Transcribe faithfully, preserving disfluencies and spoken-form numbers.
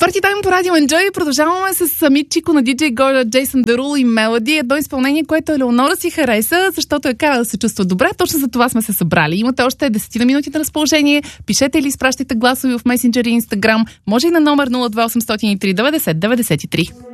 Парти тайм по Радио Enjoy. Продължаваме с Митчико на диджей Голя, Джейсън Дерул и Мелоди. Едно изпълнение, което Елеонора си хареса, защото е кара да се чувства добре. Точно за това сме се събрали. Имате още десет на минути на разположение. Пишете или изпращайте гласови в месенджери и Инстаграм. Може и на номер нула два осем зero три деветдесет деветдесет и три.